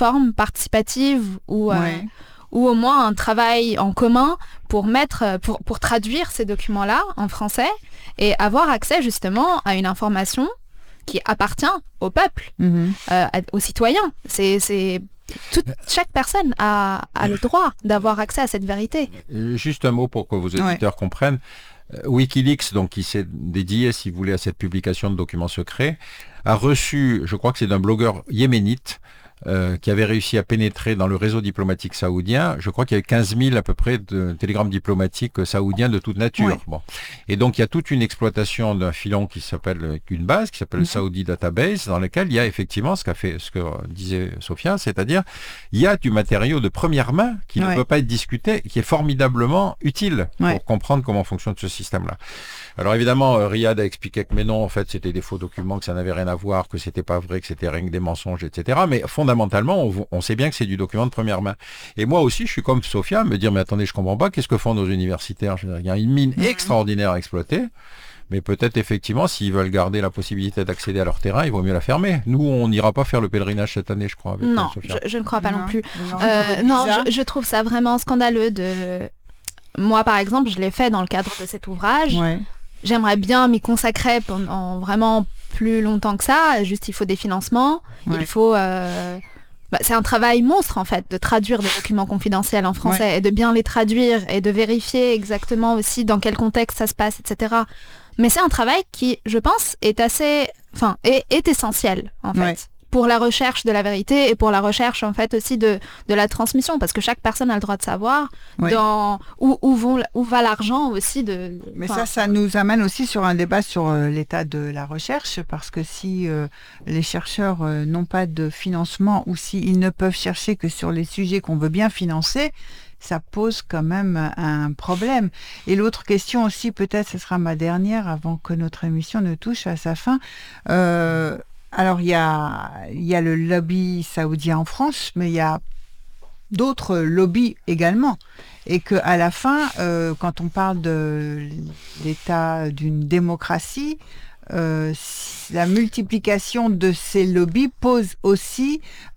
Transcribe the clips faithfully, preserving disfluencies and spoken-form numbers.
plateforme participative ou, euh, Ouais. ou au moins un travail en commun pour, mettre, pour, pour traduire ces documents-là en français et avoir accès justement à une information qui appartient au peuple, Mhm. euh, à- aux citoyens. C'est, c'est... Toute, chaque personne a, a le droit d'avoir accès à cette vérité. Euh, Juste un mot pour que vos auditeurs comprennent. Euh, Wikileaks, donc qui s'est dédié, si vous voulez, à cette publication de documents secrets, a reçu, je crois que c'est d'un blogueur yéménite, euh, qui avait réussi à pénétrer dans le réseau diplomatique saoudien. Je crois qu'il y avait quinze mille à peu près de télégrammes diplomatiques saoudiens de toute nature. Ouais. Bon. Et donc il y a toute une exploitation d'un filon qui s'appelle, une base qui s'appelle Mhm. le Saudi Database, dans lequel il y a effectivement ce qu'a fait, ce que disait Sophia, c'est-à-dire il y a du matériau de première main qui Ouais. ne peut pas être discuté, qui est formidablement utile Ouais. pour comprendre comment fonctionne ce système-là. Alors évidemment, euh, Riyad a expliqué que mais non, en fait, c'était des faux documents, que ça n'avait rien à voir, que c'était pas vrai, que c'était rien que des mensonges, et cetera. Mais fondamentalement, on, on sait bien que c'est du document de première main. Et moi aussi, je suis comme Sophia, me dire, mais attendez, je comprends pas, qu'est-ce que font nos universitaires? Je veux dire, il y a une mine Mhm. extraordinaire à exploiter. Mais peut-être effectivement, s'ils veulent garder la possibilité d'accéder à leur terrain, il vaut mieux la fermer. Nous, on n'ira pas faire le pèlerinage cette année, je crois. Avec Non, euh, Sophia. je, je ne crois pas non, Non. plus. Non, Euh, non, bizarre. je, je trouve ça vraiment scandaleux de... Moi, par exemple, je l'ai fait dans le cadre de cet ouvrage. Ouais. J'aimerais bien m'y consacrer pendant vraiment plus longtemps que ça. Juste, il faut des financements. Ouais. Il faut... euh, bah, c'est un travail monstre, en fait, de traduire des documents confidentiels en français et de bien les traduire et de vérifier exactement aussi dans quel contexte ça se passe, et cetera. Mais c'est un travail qui, je pense, est assez... Enfin, est, est essentiel, en fait. Ouais. Pour la recherche de la vérité et pour la recherche en fait aussi de, de la transmission, parce que chaque personne a le droit de savoir Ouais. dans, où, où, vont, où va l'argent aussi de... Mais enfin, ça, ça nous amène aussi sur un débat sur euh, l'état de la recherche, parce que si euh, les chercheurs euh, n'ont pas de financement ou s'ils ne peuvent chercher que sur les sujets qu'on veut bien financer, ça pose quand même un problème. Et l'autre question aussi, peut-être ce sera ma dernière avant que notre émission ne touche à sa fin. Euh, alors, il y a, il y a le lobby saoudien en France, mais il y a d'autres lobbies également. Et qu'à la fin, euh, quand on parle de l'état d'une démocratie, euh, la multiplication de ces lobbies pose aussi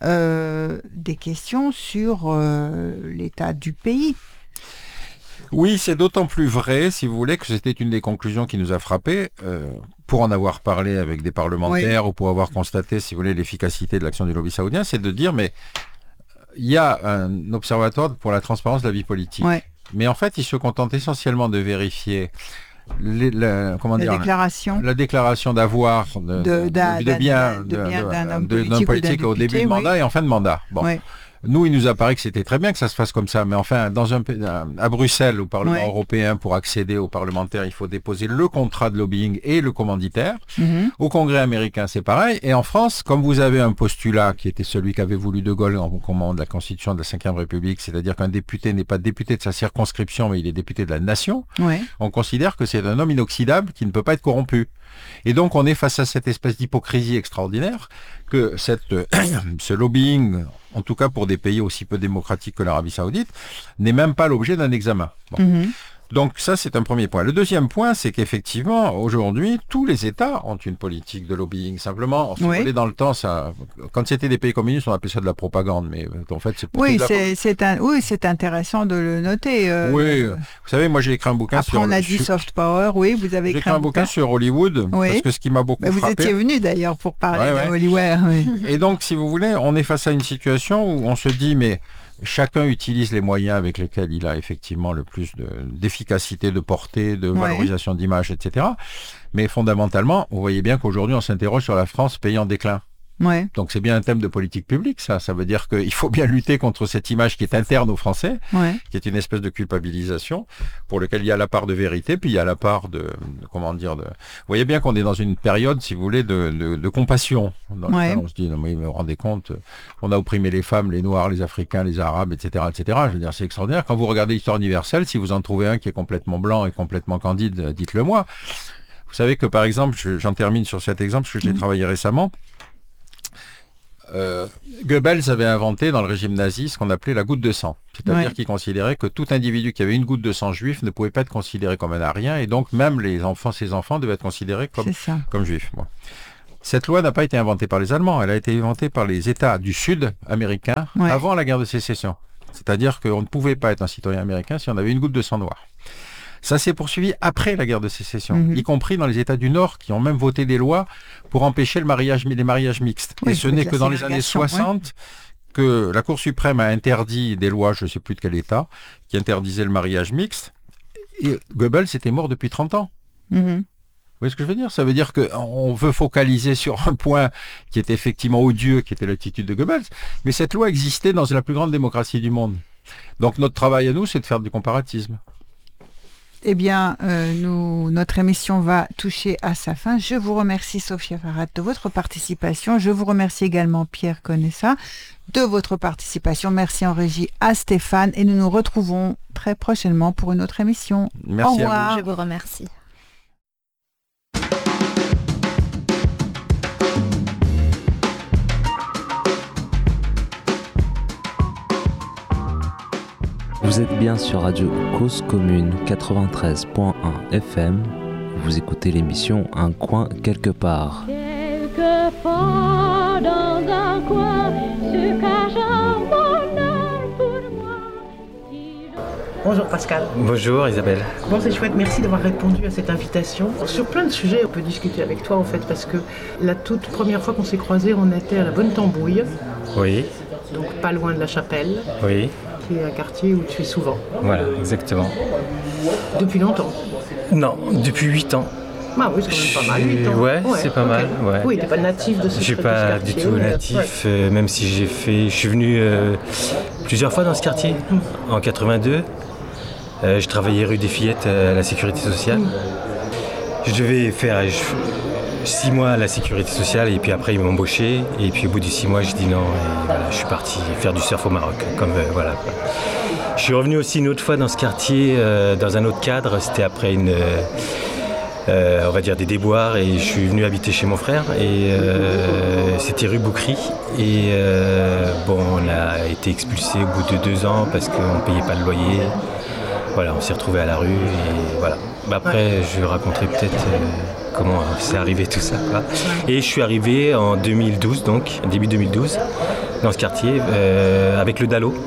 euh, des questions sur euh, l'état du pays. Oui, c'est d'autant plus vrai, si vous voulez, que c'était une des conclusions qui nous a frappés, euh, pour en avoir parlé avec des parlementaires oui. ou pour avoir constaté, si vous voulez, l'efficacité de l'action du lobby saoudien, c'est de dire, mais il y a un observatoire pour la transparence de la vie politique. Ouais. Mais en fait, il se contente essentiellement de vérifier les, la, comment la dire, déclaration, la déclaration d'avoir de, de, de, de, de bien d'un politique, politique au début de mandat oui. et en fin de mandat. Bon. Ouais. Nous, il nous apparaît que c'était très bien que ça se fasse comme ça, mais enfin, dans un, à Bruxelles, au Parlement ouais. européen, pour accéder aux parlementaires, il faut déposer le contrat de lobbying et le commanditaire. Mm-hmm. Au Congrès américain, c'est pareil. Et en France, comme vous avez un postulat qui était celui qu'avait voulu De Gaulle en commande de la Constitution de la cinquième République, c'est-à-dire qu'un député n'est pas député de sa circonscription, mais il est député de la nation, ouais. on considère que c'est un homme inoxydable qui ne peut pas être corrompu. Et donc, on est face à cette espèce d'hypocrisie extraordinaire que cette, euh, ce lobbying, en tout cas pour des pays aussi peu démocratiques que l'Arabie Saoudite, n'est même pas l'objet d'un examen. Bon. Mm-hmm. Donc ça, c'est un premier point. Le deuxième point, c'est qu'effectivement, aujourd'hui, tous les États ont une politique de lobbying. Simplement, si oui. vous voulez, dans le temps, ça, quand c'était des pays communistes, on appelait ça de la propagande. Mais en fait, c'est oui, la... c'est, c'est un, oui, c'est intéressant de le noter. Euh, oui, euh, vous savez, moi, j'ai écrit un bouquin après, sur... on a dit sur... soft power, oui, vous avez écrit, j'ai écrit un, un bouquin, bouquin sur Hollywood, oui. parce que ce qui m'a beaucoup Mais vous frappé... étiez venu, d'ailleurs, pour parler ouais, de ouais. Hollywood. Oui. Et donc, si vous voulez, on est face à une situation où on se dit, mais... Chacun utilise les moyens avec lesquels il a effectivement le plus de, d'efficacité, de portée, de valorisation ouais. d'image, et cetera. Mais fondamentalement, vous voyez bien qu'aujourd'hui, on s'interroge sur la France pays en déclin. Ouais. Donc c'est bien un thème de politique publique, ça. Ça veut dire qu'il faut bien lutter contre cette image qui est interne aux Français, ouais. qui est une espèce de culpabilisation, pour lequel il y a la part de vérité, puis il y a la part de, de comment dire, de... Vous voyez bien qu'on est dans une période, si vous voulez, de, de, de compassion. Dans ouais. laquelle on se dit, non mais vous vous rendez compte, on a opprimé les femmes, les Noirs, les Africains, les Arabes, et cetera, et cetera. Je veux dire, c'est extraordinaire. Quand vous regardez l'histoire universelle, si vous en trouvez un qui est complètement blanc et complètement candide, dites-le moi. Vous savez que par exemple, je, j'en termine sur cet exemple, parce que je l'ai mmh. travaillé récemment. Euh, Goebbels avait inventé dans le régime nazi ce qu'on appelait la goutte de sang. C'est-à-dire ouais. qu'il considérait que tout individu qui avait une goutte de sang juif ne pouvait pas être considéré comme un arien et donc même les enfants, ses enfants devaient être considérés comme, comme juifs. Bon. Cette loi n'a pas été inventée par les Allemands, elle a été inventée par les États du Sud américain ouais. avant la guerre de sécession. C'est-à-dire qu'on ne pouvait pas être un citoyen américain si on avait une goutte de sang noir. Ça s'est poursuivi après la guerre de sécession, mmh. y compris dans les États du Nord qui ont même voté des lois pour empêcher le mariage, les mariages mixtes. Oui, et ce n'est que dans les années soixante ouais. que la Cour suprême a interdit des lois, je ne sais plus de quel État, qui interdisaient le mariage mixte. Et Goebbels était mort depuis trente ans. Mmh. Vous voyez ce que je veux dire ? Ça veut dire qu'on veut focaliser sur un point qui est effectivement odieux, qui était l'attitude de Goebbels, mais cette loi existait dans la plus grande démocratie du monde. Donc notre travail à nous, c'est de faire du comparatisme. Eh bien, euh, nous, notre émission va toucher à sa fin. Je vous remercie, Sophia Farad, de votre participation. Je vous remercie également, Pierre Conessa, de votre participation. Merci en régie à Stéphane. Et nous nous retrouvons très prochainement pour une autre émission. Merci. Au revoir. À vous. Je vous remercie. Vous êtes bien sur Radio Cause Commune quatre-vingt-treize point un F M. Vous écoutez l'émission Un coin quelque part. Quelquefois dans un coin se cache un bonheur pour moi. Bonjour Pascal. Bonjour Isabelle. Bon, c'est chouette, merci d'avoir répondu à cette invitation. Sur plein de sujets, on peut discuter avec toi en fait, parce que la toute première fois qu'on s'est croisés, on était à la Bonne Tambouille. Oui. Donc pas loin de la Chapelle. Oui. Qui est un quartier où tu es souvent. Voilà, exactement. Depuis longtemps? Non, depuis huit ans. Ah oui, c'est quand même pas mal, huit ans. Ouais, ouais c'est pas okay. mal. Ouais. Oui, t'es pas natif de ce, je suis pas du tout natif, ouais. euh, même si j'ai fait... Je suis venu euh, plusieurs fois dans ce quartier, mmh. en quatre-vingt-deux. Euh, je travaillais rue des Fillettes à la Sécurité sociale. Mmh. Je devais faire... Je, six mois à la Sécurité sociale et puis après ils m'ont embauché et puis au bout de six mois je dis non et voilà, je suis parti faire du surf au Maroc comme euh, voilà. Je suis revenu aussi une autre fois dans ce quartier euh, dans un autre cadre, c'était après une euh, on va dire des déboires et je suis venu habiter chez mon frère et euh, c'était rue Boucry et euh, bon on a été expulsé au bout de deux ans parce qu'on payait pas le loyer. Voilà, on s'est retrouvés à la rue et voilà. Bah après, je raconterai peut-être euh, comment c'est arrivé tout ça. Quoi. Et je suis arrivé en deux mille douze, donc début deux mille douze, dans ce quartier euh, avec le Dalo,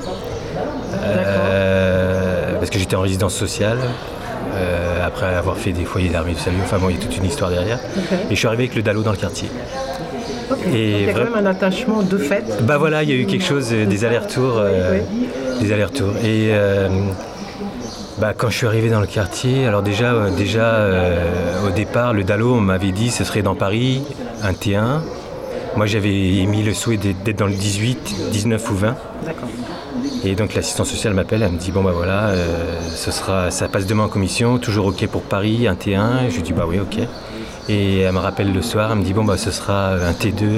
euh, parce que j'étais en résidence sociale. Euh, après avoir fait des foyers d'armée du salut, enfin bon, il y a toute une histoire derrière. Okay. Et je suis arrivé avec le Dalo dans le quartier. Okay. Et il y a vra- quand même un attachement de fait. Bah voilà, il y a eu quelque chose, euh, des allers-retours, euh, oui, oui. des allers-retours. Et euh, bah, quand je suis arrivé dans le quartier, alors déjà, euh, déjà euh, au départ, le Dalo, on m'avait dit ce serait dans Paris, un T un. Moi, j'avais émis le souhait d'être dans le dix-huit, dix-neuf ou vingt. D'accord. Et donc l'assistante sociale m'appelle, elle me dit bon bah voilà, euh, ce sera, ça passe demain en commission, toujours ok pour Paris, un T un. Et je lui dis bah oui ok. Et elle me rappelle le soir, elle me dit bon bah ce sera un T deux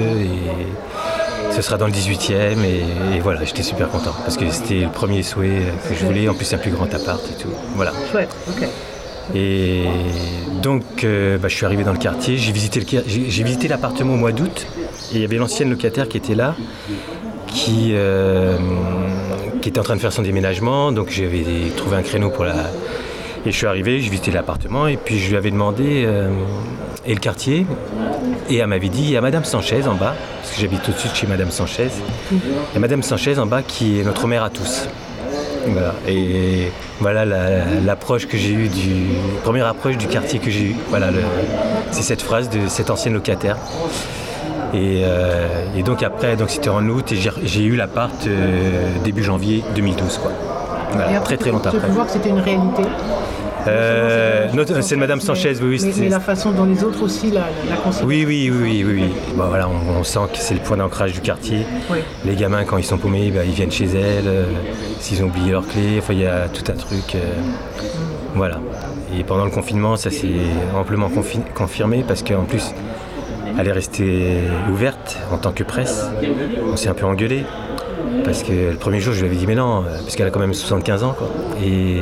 et ce sera dans le dix-huitième et, et voilà, j'étais super content parce que c'était le premier souhait que je voulais, en plus un plus grand appart et tout. Voilà. Chouette, ok. Et donc euh, bah, je suis arrivé dans le quartier, j'ai visité, le, j'ai, j'ai visité l'appartement au mois d'août et il y avait l'ancienne locataire qui était là, qui, euh, qui était en train de faire son déménagement, donc j'avais trouvé un créneau pour la... Et je suis arrivé, j'ai visité l'appartement et puis je lui avais demandé euh, et le quartier et elle m'avait dit il y a Madame Sanchez en bas, parce que j'habite tout de suite chez Madame Sanchez, il y a Madame Sanchez en bas qui est notre mère à tous. Voilà. Et voilà la, l'approche que j'ai eue, du première approche du quartier que j'ai eue. Voilà, le, c'est cette phrase de cette ancienne locataire. Et, euh, et donc après, donc c'était en août et j'ai, j'ai eu l'appart euh, début janvier deux mille douze, quoi. Voilà, et après, très très longtemps après. Tu peux voir que c'était une réalité. Euh, c'est, notre, c'est Madame Sanchez, oui, oui. Mais, mais la façon dont les autres aussi la, la considèrent. Oui, oui, oui, oui, oui. Bon, voilà, on, on sent que c'est le point d'ancrage du quartier. Oui. Les gamins, quand ils sont paumés, bah, ils viennent chez elle. Euh, s'ils ont oublié leurs clés, enfin, il y a tout un truc. Euh, mm. Voilà. Et pendant le confinement, ça s'est amplement confi- confirmé parce qu'en plus, elle est restée ouverte en tant que presse. On s'est un peu engueulé. Parce que le premier jour, je lui avais dit mais non, parce qu'elle a quand même soixante-quinze ans, quoi. Et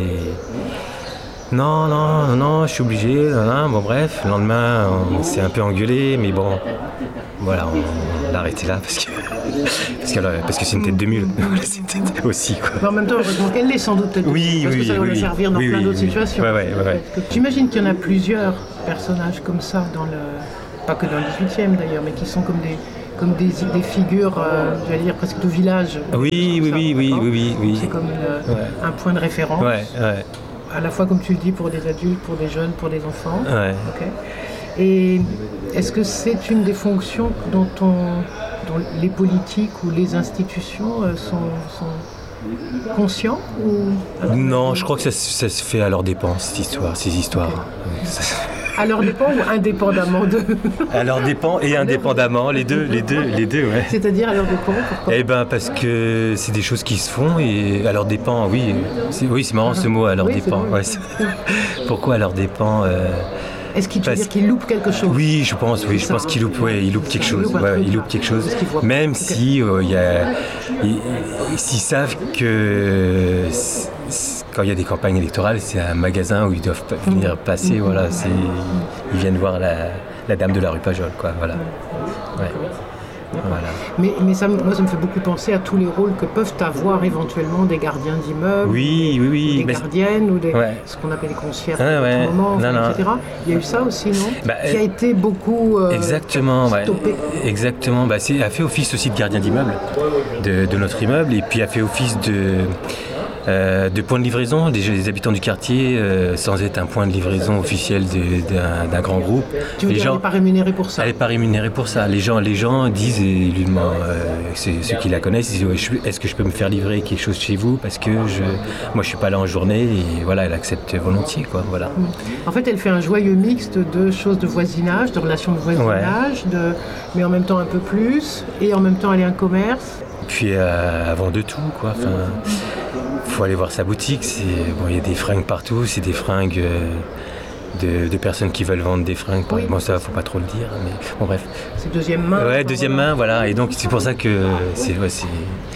non, non, non, non, je suis obligé. Non, non. Bon, bref, le lendemain, on s'est un peu engueulé, mais bon, voilà, on, on l'a arrêté là parce que parce, parce que c'est une tête de mule aussi, quoi. Mais en même temps, heureusement qu'elle l'est sans doute. Oui, parce oui, que ça va oui, le servir dans oui, plein oui, d'autres oui. situations. Ouais, ouais, ouais, ouais. J'imagine qu'il y en a plusieurs personnages comme ça dans le pas que dans le dix-huitième d'ailleurs, mais qui sont comme des, comme des, des figures, euh, je vais dire presque de village. Oui, oui, oui, oui, oui, oui, oui. C'est comme une, ouais. un point de référence. Ouais, ouais. À la fois, comme tu le dis, pour des adultes, pour des jeunes, pour des enfants. Ouais. Okay. Et est-ce que c'est une des fonctions dont, on, dont les politiques ou les institutions euh, sont, sont conscients ou... Non, je crois que ça, ça se fait à leur dépens, cette histoire, ces histoires. Okay. À leur dépens ou indépendamment de... À leur dépens et indépendamment, les deux, les deux, les deux, ouais. C'est-à-dire à leur dépens, pourquoi ? Eh ben parce que c'est des choses qui se font et à leur dépens, oui. C'est, oui, c'est marrant ce mot, à leur oui, dépens. Ouais, pourquoi à leur dépens euh... Est-ce qu'il veut dire qu'il loupe quelque chose ? Oui, je pense, oui, je pense qu'il loupe, ouais, il loupe quelque chose, ouais, il loupe quelque chose. Même okay. si euh, y a, y, s'ils savent que quand il y a des campagnes électorales, c'est un magasin où ils doivent venir passer, mmh. voilà, c'est, ils viennent voir la, la dame de la rue Pajol, quoi, voilà. Ouais. Voilà. Mais, mais ça, moi, ça me fait beaucoup penser à tous les rôles que peuvent avoir éventuellement des gardiens d'immeubles, oui, oui, oui, des mais gardiennes ou des, ouais. ce qu'on appelle les concierges, ah, ouais. moment, non, non. et cetera. Il y a eu ça aussi, non bah, Qui a été beaucoup euh, exactement, stoppé. Ouais, exactement. Bah, c'est, a fait office aussi de gardien d'immeuble de, de notre immeuble et puis a fait office de Euh, de points de livraison, des, des habitants du quartier, euh, sans être un point de livraison officiel de, d'un, d'un grand groupe. Tu veux les dire, gens, elle n'est pas rémunérée pour ça ? Elle n'est pas rémunérée pour ça. Les gens, les gens disent, et lui demandent, euh, ceux, ceux qui la connaissent, ils disent, est-ce que je peux me faire livrer quelque chose chez vous ? Parce que je, moi, je ne suis pas là en journée, et voilà, elle accepte volontiers, quoi, voilà. En fait, elle fait un joyeux mixte de choses de voisinage, de relations de voisinage, ouais. de, mais en même temps un peu plus, et en même temps, elle est un commerce. Puis, euh, avant de tout, quoi, enfin... Il faut aller voir sa boutique, c'est, bon, il y a des fringues partout, c'est des fringues euh, de, de personnes qui veulent vendre des fringues. Oui. Bon, ça, faut pas trop le dire, mais bon, bref. C'est deuxième main. Ouais, deuxième main, voilà. Et donc, c'est pour ça que c'est... Ouais, c'est...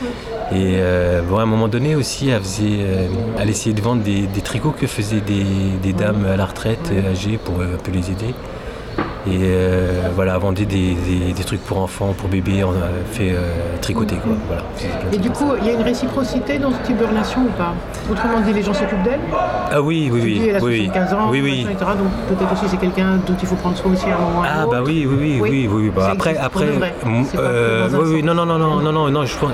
Et euh, bon, à un moment donné aussi, elle, faisait, euh, elle essayait de vendre des, des tricots que faisaient des, des dames à la retraite âgées pour euh, un peu les aider. Et euh, voilà, vendait des, des, des trucs pour enfants, pour bébés, on a fait euh, tricoter, quoi. Voilà. Et du coup, il y a une réciprocité dans ce type de relation ou pas ? Autrement dit, les gens s'occupent d'elle ? Ah oui, oui, oui. Elle a oui, soixante-quinze ans, oui, oui. et cetera. Donc peut-être aussi c'est quelqu'un dont il faut prendre soin aussi à un moment ou à un Ah autre. bah oui, oui, oui, oui, oui. oui. Bah, après, après, euh, oui, oui, non, non, non, non, non, non, non, je pense.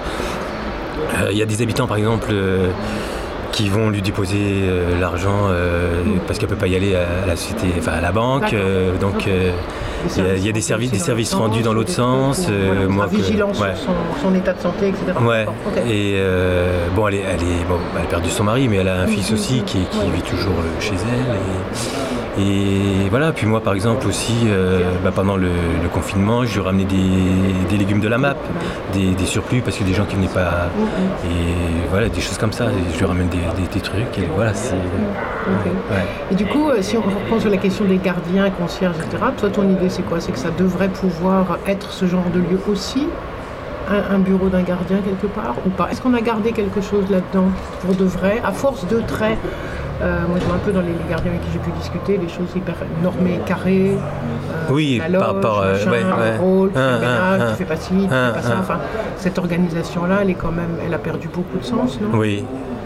Il euh, y a des habitants, par exemple. Euh, qui vont lui déposer euh, l'argent euh, mmh. parce qu'elle ne peut pas y aller à la société, enfin à la banque. Euh, donc euh, il y, y a des services, des services rendus dans l'autre sens. Euh, voilà, moi, vigilance que, ouais. sur son, son état de santé, et cetera. Ouais. Okay. Et euh, bon, elle, est, elle, est, bon, elle a perdu son mari, mais elle a un mmh. fils aussi qui, qui ouais. vit toujours chez elle. Et, et voilà. Puis moi, par exemple aussi, euh, bah, pendant le, le confinement, je lui ramenais des, des légumes de la M A P, des, des surplus parce que des gens qui venaient pas. Mmh. Et voilà, des choses comme ça. Et je lui ramène des Des, des trucs, et voilà, c'est... Okay. Ouais. Et du coup, si on reprend sur la question des gardiens, concierges, et cetera, toi, ton idée, c'est quoi ? C'est que ça devrait pouvoir être ce genre de lieu aussi, un, un bureau d'un gardien quelque part, ou pas ? Est-ce qu'on a gardé quelque chose là-dedans pour de vrai, à force de traits euh, moi, je vois un peu dans les, les gardiens avec qui j'ai pu discuter, les choses hyper normées, carrées, euh, oui, la loge, par rapport, euh, machin, ouais, ouais. le rôle, tu un, fais ménage, un, tu fais pas ci, tu un, fais pas ça, un. enfin, cette organisation-là, elle est quand même, elle a perdu beaucoup de sens, non ? Oui.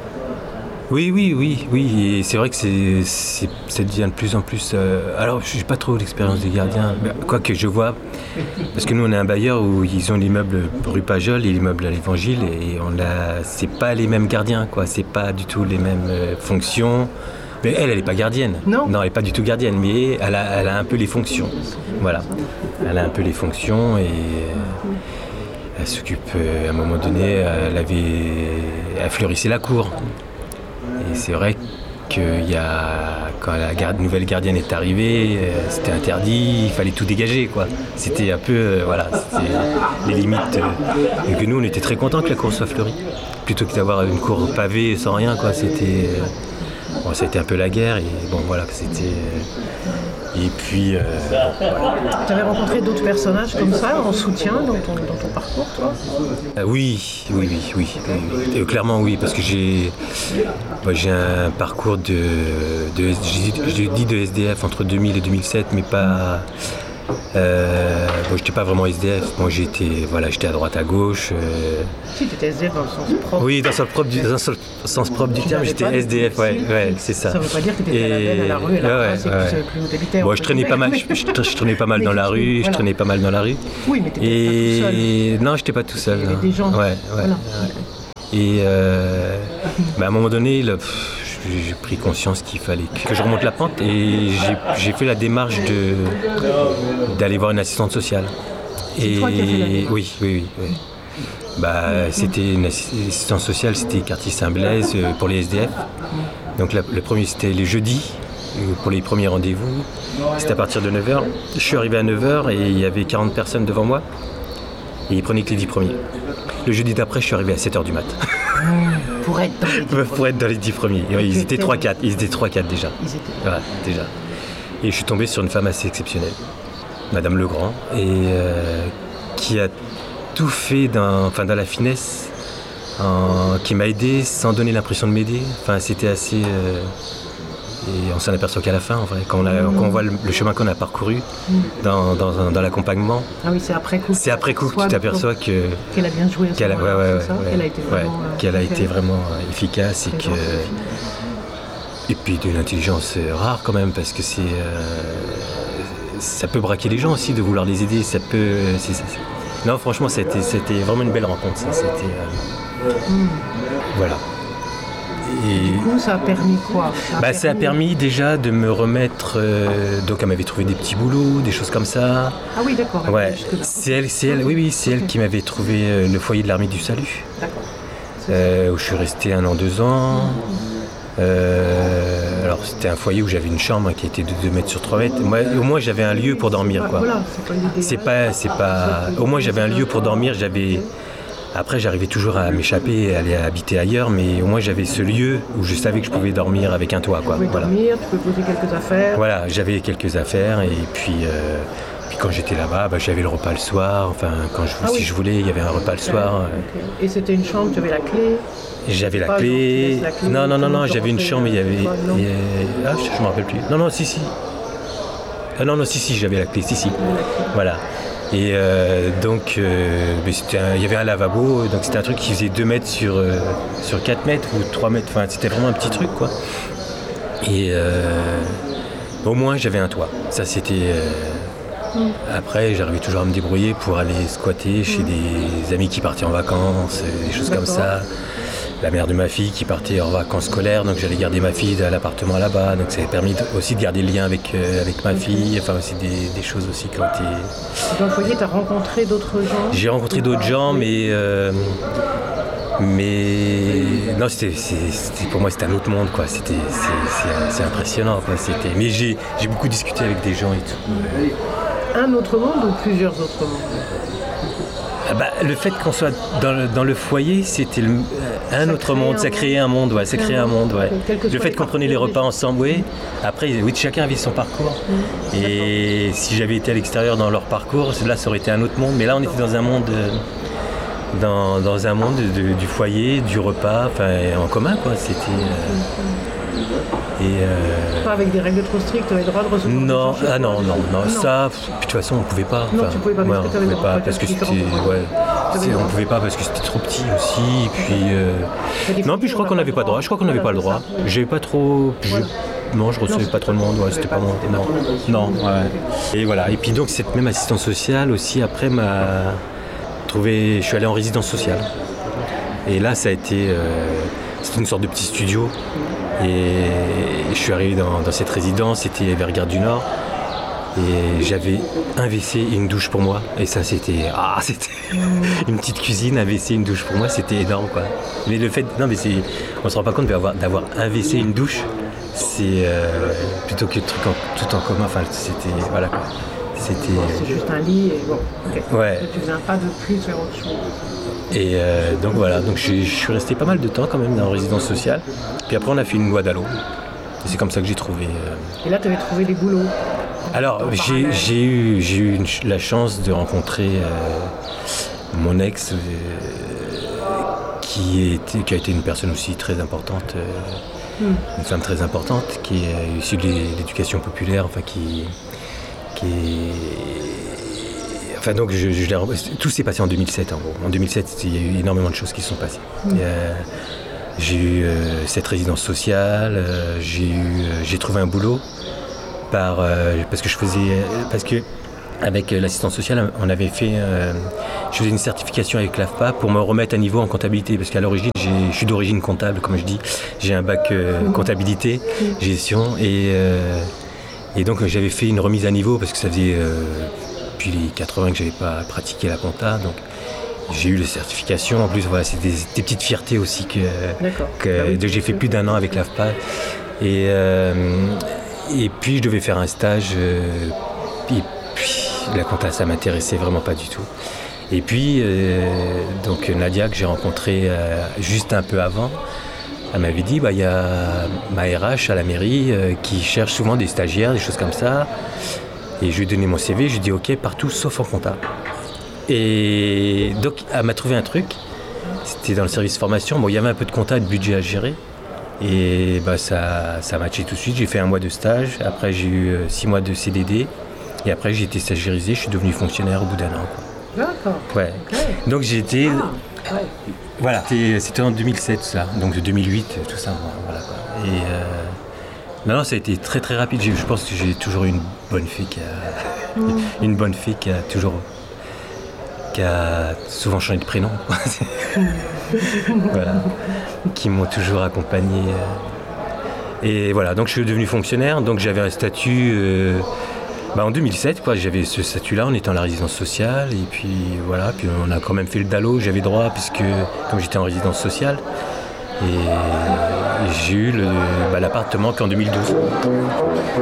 Oui, oui, oui, oui, et c'est vrai que c'est, c'est, ça devient de plus en plus... Euh, alors, je n'ai pas trop l'expérience des gardiens, quoique je vois, parce que nous, on a un bailleur où ils ont l'immeuble rue Pajol et l'immeuble à l'Évangile, et on a, c'est pas les mêmes gardiens, quoi, c'est pas du tout les mêmes euh, fonctions. Mais elle, elle n'est pas gardienne. Non. Non, elle n'est pas du tout gardienne, mais elle a, elle a un peu les fonctions. Voilà, elle a un peu les fonctions, et... Euh, elle s'occupe, euh, à un moment donné, elle avait... Elle fleurissait la cour. Et c'est vrai qu'il y a, quand la garde, nouvelle gardienne est arrivée, euh, c'était interdit, il fallait tout dégager, quoi. C'était un peu, euh, voilà, c'était les limites. Euh, et que nous, on était très contents que la cour soit fleurie. Plutôt que d'avoir une cour pavée sans rien, quoi. C'était, euh, bon, ça a été un peu la guerre, et bon, voilà, c'était... Euh, et puis... Euh, voilà. Tu avais rencontré d'autres personnages comme ça, en soutien dans ton, dans ton parcours, toi ? euh, Oui, oui, oui, oui. oui. Euh, clairement, oui, parce que j'ai, moi, j'ai un parcours de, de, je dis de S D F entre deux mille et deux mille sept, mais pas, Euh, bon, j'étais pas vraiment S D F. Moi, j'étais, voilà, j'étais à droite, à gauche. Euh... Si, tu étais S D F dans le sens propre. Oui, dans le sens propre du, dans le sens propre du terme, j'étais S D F. Ouais, ouais, c'est ça. Ça veut pas dire que tu étais à la benne, à la rue, à la ouais, place, et que tu savais plus où t'habitais. Bon, je traînais pas mal. Je, je, je traînais pas mal dans la rue. Je traînais pas mal dans la rue. Oui, mais t'étais et... pas tout seul. Non, j'étais pas tout seul. Il y avait des gens. Ouais, ouais. Voilà. ouais. Et euh, bah, à un moment donné, là, pff, j'ai pris conscience qu'il fallait que je remonte la pente et j'ai, j'ai fait la démarche de, d'aller voir une assistante sociale. C'est et toi qui as fait la démarche. Oui, oui, oui. oui. Bah, c'était une assistante sociale, c'était quartier Saint-Blaise pour les S D F. Donc la, le premier c'était les jeudis pour les premiers rendez-vous. C'était à partir de neuf heures. Je suis arrivé à neuf heures et il y avait quarante personnes devant moi. Et ils prenaient que les dix premiers. Le jeudi d'après, je suis arrivé à sept heures du mat. Pour être dans les dix premiers. Pour être dans les dix premiers. Ouais, ils étaient trois quatre. Ils étaient trois quatre déjà. Ils étaient... Ouais, déjà. Et je suis tombé sur une femme assez exceptionnelle, Madame Legrand, et euh, qui a tout fait dans, enfin, dans la finesse, en, qui m'a aidé sans donner l'impression de m'aider. Enfin, c'était assez... Euh, et on s'en aperçoit qu'à la fin, en vrai, quand on, a, mmh. quand on voit le, le chemin qu'on a parcouru mmh. dans, dans, dans l'accompagnement. Ah oui, c'est après coup. C'est après coup que tu t'aperçois que... Qu'elle a bien joué. Qu'elle a, ouais, ouais, ouais, ça, ouais, qu'elle a été vraiment, ouais, euh, qu'elle a été vraiment efficace et que... Et puis d'une intelligence rare quand même, parce que c'est... Euh, ça peut braquer les gens aussi de vouloir les aider, ça peut... C'est, c'est, c'est... Non, franchement, c'était, c'était vraiment une belle rencontre, ça. C'était... Euh, mmh. Voilà. Et du coup, ça a permis quoi? Ça a, bah, permis... ça a permis déjà de me remettre... Euh, donc, elle m'avait trouvé des petits boulots, des choses comme ça. Ah oui, d'accord. Ouais. C'est elle, c'est elle, oui, oui, c'est okay. elle qui m'avait trouvé euh, le foyer de l'Armée du Salut. D'accord. Euh, où je suis resté un an, deux ans. Mmh. Euh, alors, c'était un foyer où j'avais une chambre qui était de deux mètres sur trois mètres. Moi, au moins, j'avais un lieu pour dormir, quoi. Voilà, c'est pas l'idée. C'est pas, c'est pas... Au moins, j'avais un lieu pour dormir, j'avais... Après, j'arrivais toujours à m'échapper et à aller habiter ailleurs, mais au moins j'avais ce lieu où je savais que je pouvais dormir avec un toit, quoi. Tu pouvais voilà. dormir, tu pouvais poser quelques affaires. Voilà, j'avais quelques affaires et puis, euh, puis quand j'étais là-bas, bah, j'avais le repas le soir. Enfin, quand je, ah, si oui. je voulais, il y avait un repas le soir. Okay. Et c'était une chambre, tu avais la clé? J'avais la clé. la clé. Non, non, non, non, j'avais une chambre, il y avait. Il y a... Ah, je me rappelle plus. Non, non, si, si. Ah non, non, si, si, j'avais la clé, si, si. Voilà. Et euh, donc, euh, il y avait un lavabo, donc c'était un truc qui faisait deux mètres sur, euh, sur quatre mètres ou trois mètres, enfin c'était vraiment un petit truc, quoi. Et euh, au moins j'avais un toit. Ça c'était... Euh... Mm. Après, j'arrivais toujours à me débrouiller pour aller squatter chez mm. des amis qui partaient en vacances, des choses D'accord. comme ça. La mère de ma fille qui partait en vacances scolaires, donc j'allais garder ma fille à l'appartement là-bas, donc ça m'a permis aussi de garder le lien avec, euh, avec ma fille, enfin aussi des, des choses aussi qui ont été... Dans le foyer, tu as rencontré d'autres gens? J'ai rencontré d'autres gens, mais... Euh, mais... Non, c'était, c'était, pour moi, c'était un autre monde, quoi. C'était, c'est, c'est, c'est impressionnant, quoi. C'était, mais j'ai, j'ai beaucoup discuté avec des gens et tout. Un autre monde ou plusieurs autres mondes? Bah, le fait qu'on soit dans le, dans le foyer, c'était le, un ça autre monde, un ça créait un monde, ouais, ça créait un monde, ouais. Le fait qu'on prenait les repas ensemble, oui. Après, oui, chacun avait son parcours. Mmh. Et si j'avais été à l'extérieur dans leur parcours, là, ça aurait été un autre monde. Mais là, on était dans un monde, dans, dans un monde de, du foyer, du repas, enfin, en commun, quoi. C'était. Euh, et euh... Pas avec des règles trop strictes, tu avais le droit de recevoir. Non, ah non, non, non, non, ça, puis de toute façon, on pouvait pas. Non, tu pouvais pas, ouais, parce que on pouvait pas parce que c'était, ouais, c'est, on pouvait pas parce que c'était trop petit aussi. Et puis, euh... non, puis je crois qu'on n'avait pas le droit. Je crois qu'on n'avait pas le droit. J'avais pas trop. Je... Non, je recevais pas trop de monde. Ouais, c'était pas moi. Non, non, ouais. Et voilà. Et puis donc cette même assistante sociale aussi après m'a trouvé. Je suis allé en résidence sociale. Et là, ça a été, euh... c'était une sorte de petit studio. Et je suis arrivé dans, dans cette résidence, c'était vers Gare du Nord, et j'avais un W C et une douche pour moi. Et ça, c'était, ah, c'était une petite cuisine, un W C, une douche pour moi, c'était énorme, quoi. Mais le fait, non, mais c'est, on se rend pas compte d'avoir, d'avoir un W C et une douche, c'est euh, plutôt que le truc en, tout en commun. Enfin, c'était, voilà, quoi. C'était. C'est juste un lit et bon. Okay. Ouais. Et tu faisais un pas de plus vers autre chose. Et euh, donc voilà, donc je, je suis resté pas mal de temps quand même dans la résidence sociale. Puis après on a fait une loi d'Allo. Et c'est comme ça que j'ai trouvé. Euh... Et là tu avais trouvé des boulots? Alors j'ai, j'ai eu, j'ai eu une, la chance de rencontrer euh, mon ex euh, qui, était, qui a été une personne aussi très importante, euh, mm. une femme très importante qui est issue de l'éducation populaire, enfin qui, qui Et... Enfin, donc, je, je, tout s'est passé en deux mille sept, en gros. En deux mille sept, il y a eu énormément de choses qui se sont passées. Mmh. Et, euh, j'ai eu euh, cette résidence sociale, euh, j'ai, eu, euh, j'ai trouvé un boulot par, euh, parce que je faisais... Parce que avec l'assistance sociale, on avait fait... Euh, je faisais une certification avec l'A F P A pour me remettre à niveau en comptabilité. Parce qu'à l'origine, j'ai, je suis d'origine comptable, comme je dis. J'ai un bac euh, comptabilité, gestion. Et, euh, et donc, j'avais fait une remise à niveau parce que ça faisait euh, depuis les quatre-vingts que je n'avais pas pratiqué la compta. Donc, j'ai eu les certifications. En plus, voilà, c'est des, des petites fiertés aussi que, que ah oui. donc, j'ai fait plus d'un an avec l'A F P A. Et, euh, et puis, je devais faire un stage. Euh, et puis, la compta, ça m'intéressait vraiment pas du tout. Et puis, euh, donc Nadia, que j'ai rencontrée euh, juste un peu avant, elle m'avait dit, bah, y a ma R H à la mairie euh, qui cherche souvent des stagiaires, des choses comme ça. Et je lui ai donné mon C V, je lui ai dit, ok, partout sauf en compta. Et donc, elle m'a trouvé un truc. C'était dans le service formation. Bon, il y avait un peu de compta et de budget à gérer. Et bah, ça, ça matchait tout de suite. J'ai fait un mois de stage. Après, j'ai eu euh, six mois de C D D. Et après, j'ai été stagiairisé, je suis devenu fonctionnaire au bout d'un an. Quoi. D'accord. Ouais. Okay. Donc j'ai été... Ah, ouais. Voilà, c'était, c'était en deux mille sept, ça. Donc de deux mille huit, tout ça. Voilà, quoi. Et euh... non, non, ça a été très très rapide. Je pense que j'ai toujours eu une bonne fille qui a... Mmh. une bonne fille qui a toujours... qui a souvent changé de prénom. Voilà. Qui m'ont toujours accompagné. Et voilà, donc je suis devenu fonctionnaire. Donc j'avais un statut... Euh... Bah en deux mille sept, quoi, j'avais ce statut-là, on était en la résidence sociale, et puis voilà, puis on a quand même fait le D A L O, j'avais droit, puisque comme j'étais en résidence sociale, et, et j'ai eu le, bah, l'appartement qu'en deux mille douze.